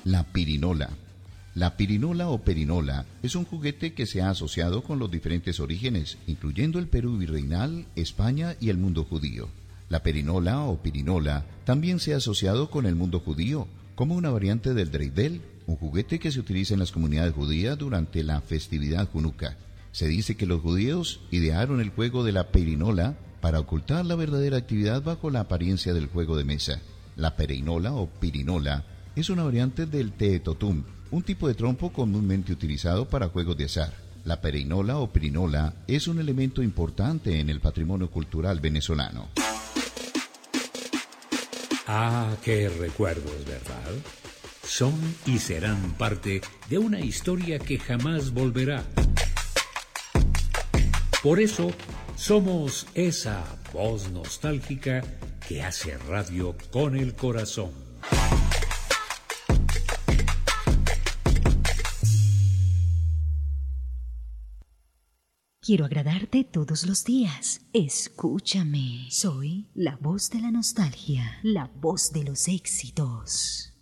La pirinola. La pirinola o perinola es un juguete que se ha asociado con los diferentes orígenes, incluyendo el Perú virreinal, España y el mundo judío. La perinola o pirinola también se ha asociado con el mundo judío, como una variante del dreidel, un juguete que se utiliza en las comunidades judías durante la festividad Hanukkah. Se dice que los judíos idearon el juego de la perinola para ocultar la verdadera actividad bajo la apariencia del juego de mesa. La perinola o pirinola es una variante del teetotum, un tipo de trompo comúnmente utilizado para juegos de azar. La perinola o pirinola es un elemento importante en el patrimonio cultural venezolano. Ah, qué recuerdos, ¿verdad? Son y serán parte de una historia que jamás volverá. Por eso, somos esa voz nostálgica que hace radio con el corazón. Quiero agradarte todos los días. Escúchame. Soy la voz de la nostalgia, la voz de los éxitos.